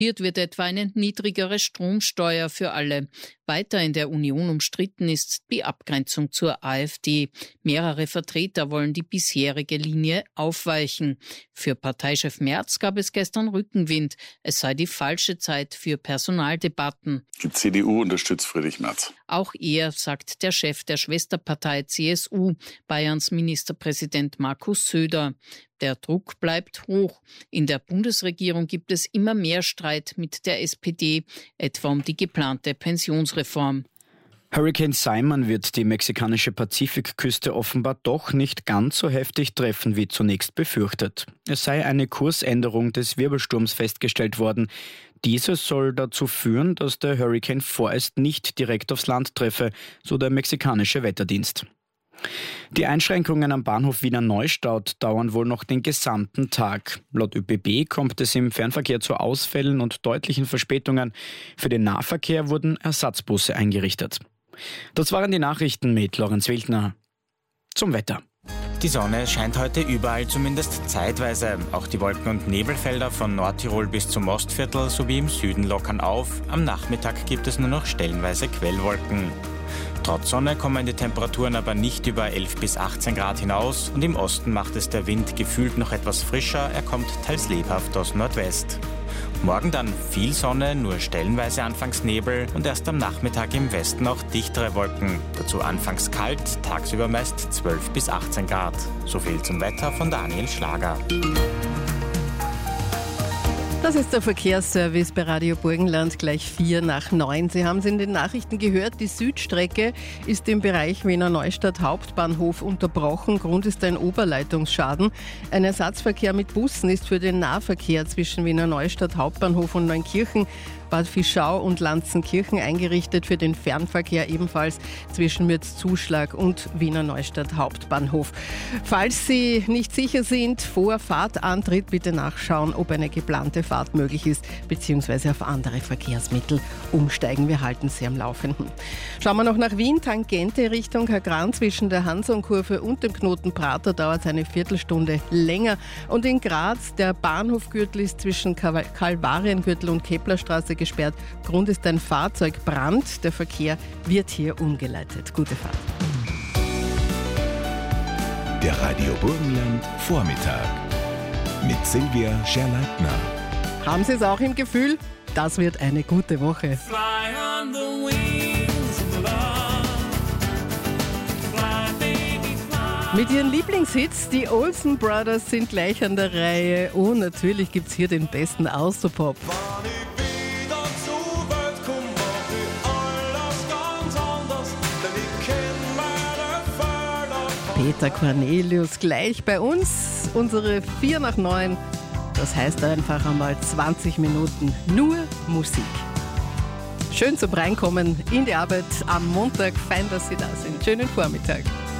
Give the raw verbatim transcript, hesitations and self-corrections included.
Wird etwa eine niedrigere Stromsteuer für alle. Weiter in der Union umstritten ist die Abgrenzung zur AfD. Mehrere Vertreter wollen die bisherige Linie aufweichen. Für Parteichef Merz gab es gestern Rückenwind. Es sei die falsche Zeit für Personaldebatten. Die C D U unterstützt Friedrich Merz. Auch er, sagt der Chef der Schwesterpartei C S U, Bayerns Ministerpräsident Markus Söder. Der Druck bleibt hoch. In der Bundesregierung gibt es immer mehr Streit mit der S P D, etwa um die geplante Pensionsreform. Hurricane Simon wird die mexikanische Pazifikküste offenbar doch nicht ganz so heftig treffen wie zunächst befürchtet. Es sei eine Kursänderung des Wirbelsturms festgestellt worden. Dieses soll dazu führen, dass der Hurrikan vorerst nicht direkt aufs Land treffe, so der mexikanische Wetterdienst. Die Einschränkungen am Bahnhof Wiener Neustadt dauern wohl noch den gesamten Tag. Laut Ö B B kommt es im Fernverkehr zu Ausfällen und deutlichen Verspätungen. Für den Nahverkehr wurden Ersatzbusse eingerichtet. Das waren die Nachrichten mit Lorenz Wildner. Zum Wetter. Die Sonne scheint heute überall, zumindest zeitweise. Auch die Wolken- und Nebelfelder von Nordtirol bis zum Ostviertel sowie im Süden lockern auf. Am Nachmittag gibt es nur noch stellenweise Quellwolken. Trotz Sonne kommen die Temperaturen aber nicht über elf bis achtzehn Grad hinaus und im Osten macht es der Wind gefühlt noch etwas frischer, er kommt teils lebhaft aus Nordwest. Morgen dann viel Sonne, nur stellenweise anfangs Nebel und erst am Nachmittag im Westen auch dichtere Wolken. Dazu anfangs kalt, tagsüber meist zwölf bis achtzehn Grad. So viel zum Wetter von Daniel Schlager. Das ist der Verkehrsservice bei Radio Burgenland, gleich vier nach neun. Sie haben es in den Nachrichten gehört, die Südstrecke ist im Bereich Wiener Neustadt Hauptbahnhof unterbrochen. Grund ist ein Oberleitungsschaden. Ein Ersatzverkehr mit Bussen ist für den Nahverkehr zwischen Wiener Neustadt Hauptbahnhof und Neunkirchen, Bad Fischau und Lanzenkirchen eingerichtet, für den Fernverkehr ebenfalls zwischen Mürzzuschlag und Wiener Neustadt Hauptbahnhof. Falls Sie nicht sicher sind, vor Fahrtantritt bitte nachschauen, ob eine geplante Fahrt möglich ist, beziehungsweise auf andere Verkehrsmittel umsteigen. Wir halten Sie am Laufenden. Schauen wir noch nach Wien, Tangente Richtung Hagran zwischen der Hansonkurve und dem Knoten Prater dauert es eine Viertelstunde länger. Und in Graz, der Bahnhofgürtel ist zwischen Kalvariengürtel und Keplerstraße gesperrt. Grund ist ein Fahrzeugbrand. Der Verkehr wird hier umgeleitet. Gute Fahrt. Der Radio Burgenland Vormittag mit Silvia Scherleitner. Haben Sie es auch im Gefühl? Das wird eine gute Woche. Fly on the wings of love. Fly, baby, fly. Mit ihren Lieblingshits, die Olsen Brothers sind gleich an der Reihe. Und natürlich gibt es hier den besten Austropop. Peter Cornelius gleich bei uns, unsere vier nach neun. Das heißt einfach einmal zwanzig Minuten nur Musik. Schön zum Reinkommen in die Arbeit am Montag. Fein, dass Sie da sind. Schönen Vormittag.